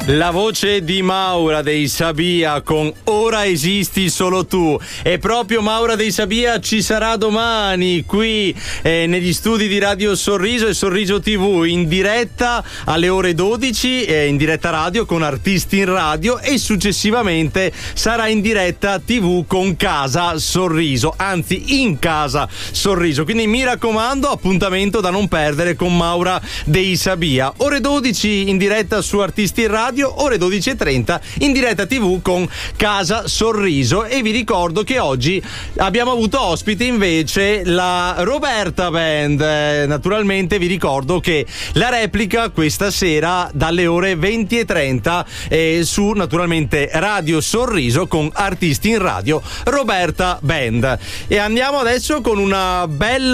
La voce di Maura dei Sabia con Ora esisti solo tu. E proprio Maura dei Sabia ci sarà domani qui negli studi di Radio Sorriso e Sorriso TV in diretta alle ore 12 in diretta radio con Artisti in Radio, e successivamente sarà in diretta TV con Casa Sorriso, anzi in Casa Sorriso. Quindi mi raccomando, appuntamento da non perdere con Maura dei Sabia. Ore 12 in diretta su Artisti in Radio, ore 12:30 in diretta TV con Casa Sorriso. E vi ricordo che oggi abbiamo avuto ospite invece la Roberta Band. Naturalmente vi ricordo che la replica questa sera dalle ore 20:30 su naturalmente Radio Sorriso con Artisti in Radio, Roberta Band. E andiamo adesso con un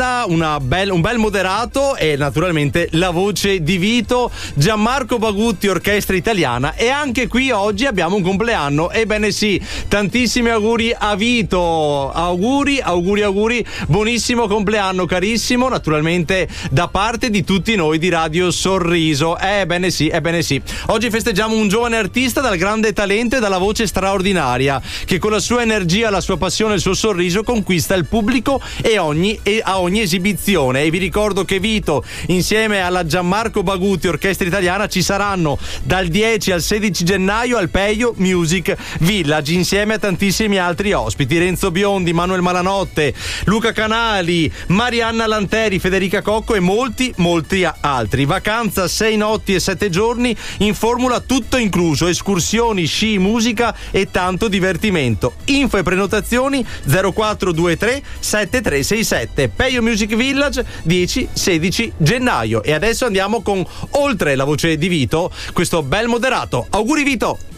bel moderato e naturalmente la voce di Vito, Gianmarco Bagutti, Orchestra Italiana. E anche qui oggi abbiamo un compleanno. Ebbene sì, tantissimi auguri a Vito, auguri, buonissimo compleanno carissimo, naturalmente da parte di tutti noi di Radio Sorriso. Ebbene sì. Oggi festeggiamo un giovane artista dal grande talento e dalla voce straordinaria, che con la sua energia, la sua passione e il suo sorriso conquista il pubblico a ogni esibizione. E vi ricordo che Vito, insieme alla Gianmarco Bagutti Orchestra Italiana, ci saranno dal 10 al 16 gennaio al Peio Music Village, insieme a tantissimi altri ospiti: Renzo Biondi, Manuel Malanotte, Luca Canali, Marianna Lanteri, Federica Cocco e molti altri. Vacanza 6 notti e 7 giorni in formula tutto incluso, escursioni, sci, musica e tanto divertimento. Info e prenotazioni 0423 7367. Peio Music Village 10-16 gennaio. E adesso andiamo con Oltre la voce di Vito, questo bel moderato. Auguri Vito!